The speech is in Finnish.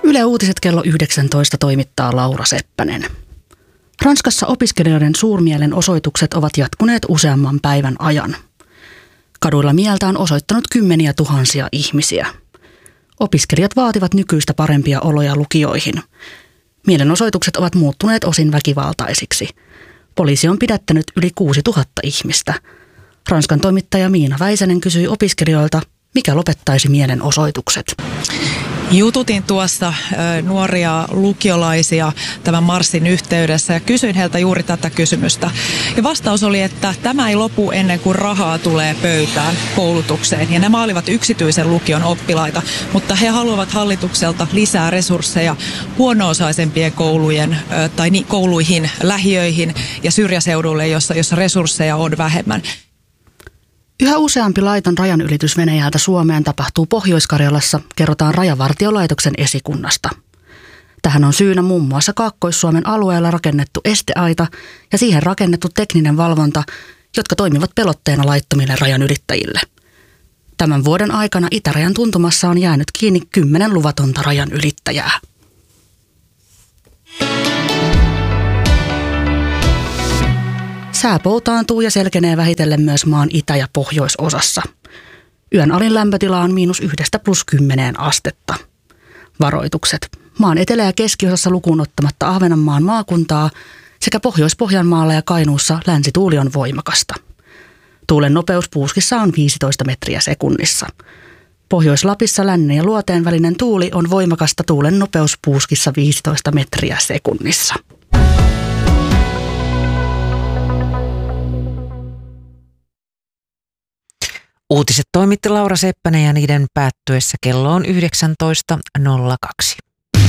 Yle Uutiset kello 19 toimittaa Laura Seppänen. Ranskassa opiskelijoiden suurmielenosoitukset ovat jatkuneet useamman päivän ajan. Kaduilla mieltä on osoittanut kymmeniä tuhansia ihmisiä. Opiskelijat vaativat nykyistä parempia oloja lukioihin. Mielenosoitukset ovat muuttuneet osin väkivaltaisiksi. Poliisi on pidättänyt yli 6000 ihmistä. Ranskan toimittaja Miina Väisänen kysyi opiskelijoilta, mikä lopettaisi mielenosoitukset. Jututin tuossa nuoria lukiolaisia tämän marssin yhteydessä ja kysyin heiltä juuri tätä kysymystä. Ja vastaus oli, että tämä ei lopu ennen kuin rahaa tulee pöytään koulutukseen. Ja nämä olivat yksityisen lukion oppilaita, mutta he haluavat hallitukselta lisää resursseja huono-osaisempien koulujen tai kouluihin, lähiöihin ja syrjäseudulle, jossa resursseja on vähemmän. Yhä useampi laiton rajanylitys Venäjältä Suomeen tapahtuu Pohjois-Karjalassa, kerrotaan Rajavartiolaitoksen esikunnasta. Tähän on syynä muun muassa Kaakkois-Suomen alueella rakennettu esteaita ja siihen rakennettu tekninen valvonta, jotka toimivat pelotteena laittomille rajanylittäjille. Tämän vuoden aikana itärajan tuntumassa on jäänyt kiinni 10 luvatonta rajanylittäjää. Sää poutaantuu ja selkenee vähitellen myös maan itä- ja pohjoisosassa. Yön alin lämpötila on -1–+10 astetta. Varoitukset. Maan etelä- ja keskiosassa lukuun ottamatta Ahvenanmaan maakuntaa sekä Pohjois-Pohjanmaalla ja Kainuussa länsituuli on voimakasta. Tuulen nopeus Puuskissa on 15 metriä sekunnissa. Pohjois-Lapissa lännen ja luoteen välinen tuuli on voimakasta, tuulen nopeus Puuskissa 15 metriä sekunnissa. Uutiset toimitti Laura Seppänen ja niiden päättyessä kello on 19.02.